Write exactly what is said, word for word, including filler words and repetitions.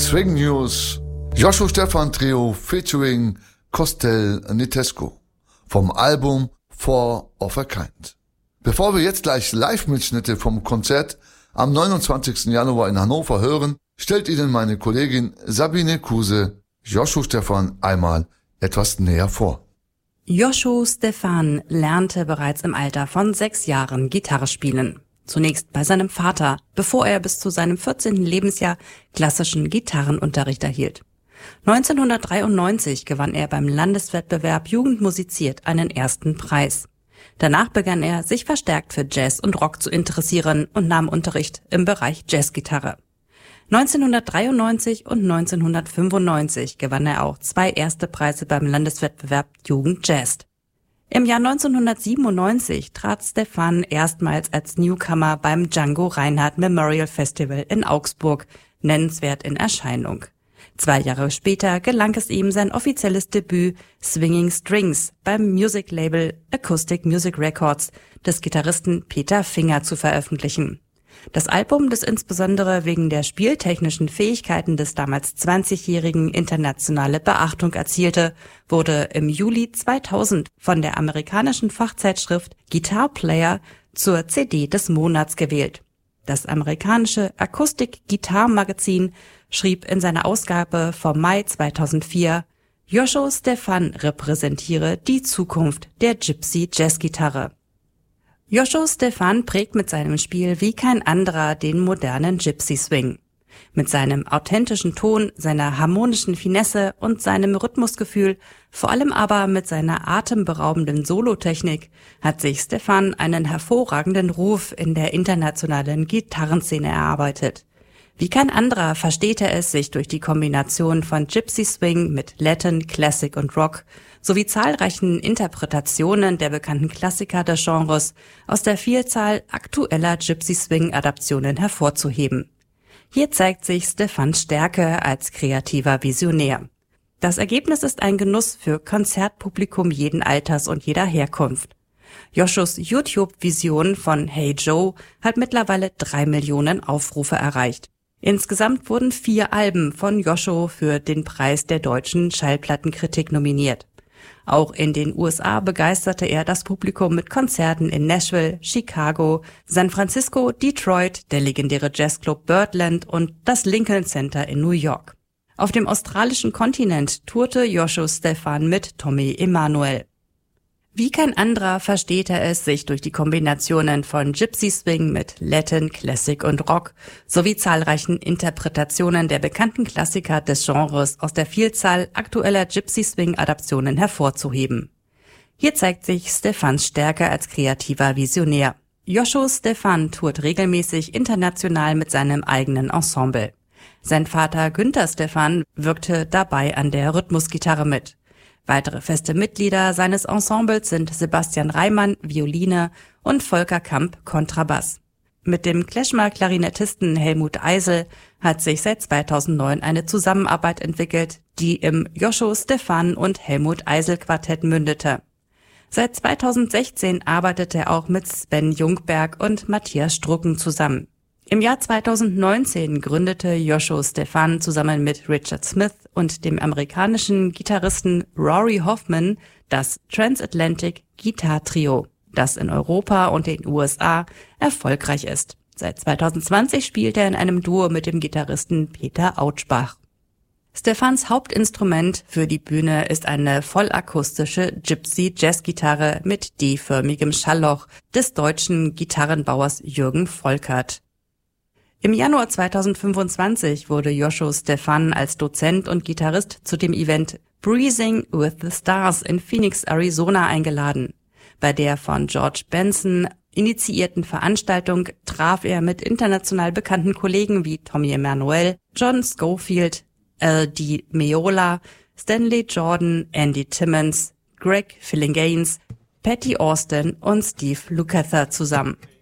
Swing News. Joshua Stephan Trio featuring Costel Nitesco vom Album Four of a Kind. Bevor wir jetzt gleich Live-Mitschnitte vom Konzert am neunundzwanzigsten Januar in Hannover hören, stellt Ihnen meine Kollegin Sabine Kuse Joshua Stephan einmal etwas näher vor. Joshua Stephan lernte bereits im Alter von sechs Jahren Gitarre spielen. Zunächst bei seinem Vater, bevor er bis zu seinem vierzehnten Lebensjahr klassischen Gitarrenunterricht erhielt. neunzehnhundertdreiundneunzig gewann er beim Landeswettbewerb Jugend musiziert einen ersten Preis. Danach begann er, sich verstärkt für Jazz und Rock zu interessieren und nahm Unterricht im Bereich Jazzgitarre. neunzehnhundertdreiundneunzig und neunzehnhundertfünfundneunzig gewann er auch zwei erste Preise beim Landeswettbewerb Jugend Jazz. Im Jahr neunzehnhundertsiebenundneunzig trat Stephan erstmals als Newcomer beim Django Reinhardt Memorial Festival in Augsburg nennenswert in Erscheinung. Zwei Jahre später gelang es ihm, sein offizielles Debüt Swinging Strings beim Music-Label Acoustic Music Records des Gitarristen Peter Finger zu veröffentlichen. Das Album, das insbesondere wegen der spieltechnischen Fähigkeiten des damals zwanzigjährigen internationale Beachtung erzielte, wurde im Juli zweitausend von der amerikanischen Fachzeitschrift Guitar Player zur C D des Monats gewählt. Das amerikanische Akustik-Gitarre-Magazin schrieb in seiner Ausgabe vom Mai zweitausendvier, Joshua Stephan repräsentiere die Zukunft der Gypsy-Jazzgitarre. Joshua Stephan prägt mit seinem Spiel wie kein anderer den modernen Gypsy-Swing. Mit seinem authentischen Ton, seiner harmonischen Finesse und seinem Rhythmusgefühl, vor allem aber mit seiner atemberaubenden Solotechnik, hat sich Stephan einen hervorragenden Ruf in der internationalen Gitarrenszene erarbeitet. Wie kein anderer versteht er es, sich durch die Kombination von Gypsy Swing mit Latin, Classic und Rock sowie zahlreichen Interpretationen der bekannten Klassiker des Genres aus der Vielzahl aktueller Gypsy Swing-Adaptionen hervorzuheben. Hier zeigt sich Stephans Stärke als kreativer Visionär. Das Ergebnis ist ein Genuss für Konzertpublikum jeden Alters und jeder Herkunft. Joshuas YouTube-Vision von Hey Joe hat mittlerweile drei Millionen Aufrufe erreicht. Insgesamt wurden vier Alben von Joshua für den Preis der deutschen Schallplattenkritik nominiert. Auch in den U S A begeisterte er das Publikum mit Konzerten in Nashville, Chicago, San Francisco, Detroit, der legendäre Jazzclub Birdland und das Lincoln Center in New York. Auf dem australischen Kontinent tourte Joshua Stephan mit Tommy Emmanuel. Wie kein anderer versteht er es, sich durch die Kombinationen von Gypsy Swing mit Latin, Classic und Rock sowie zahlreichen Interpretationen der bekannten Klassiker des Genres aus der Vielzahl aktueller Gypsy Swing-Adaptionen hervorzuheben. Hier zeigt sich Stephans Stärke als kreativer Visionär. Joshua Stephan tourt regelmäßig international mit seinem eigenen Ensemble. Sein Vater Günther Stephan wirkte dabei an der Rhythmusgitarre mit. Weitere feste Mitglieder seines Ensembles sind Sebastian Reimann, Violine und Volker Kamp, Kontrabass. Mit dem Klezmer-Klarinettisten Helmut Eisel hat sich seit zweitausendneun eine Zusammenarbeit entwickelt, die im Joshua Stephan und Helmut Eisel Quartett mündete. Seit zweitausendsechzehn arbeitet er auch mit Sven Jungberg und Matthias Strucken zusammen. Im Jahr zweitausendneunzehn gründete Joshua Stephan zusammen mit Richard Smith und dem amerikanischen Gitarristen Rory Hoffman das Transatlantic Guitar Trio, das in Europa und den U S A erfolgreich ist. Seit zweitausendzwanzig spielt er in einem Duo mit dem Gitarristen Peter Autschbach. Stephans Hauptinstrument für die Bühne ist eine vollakustische Gypsy-Jazzgitarre mit D-förmigem Schallloch des deutschen Gitarrenbauers Jürgen Volkert. Im Januar zweitausendfünfundzwanzig wurde Joshua Stephan als Dozent und Gitarrist zu dem Event Breezing with the Stars in Phoenix, Arizona eingeladen. Bei der von George Benson initiierten Veranstaltung traf er mit international bekannten Kollegen wie Tommy Emmanuel, John Scofield, L D Meola, Stanley Jordan, Andy Timmons, Greg Phillinganes, Patty Austin und Steve Lukather zusammen.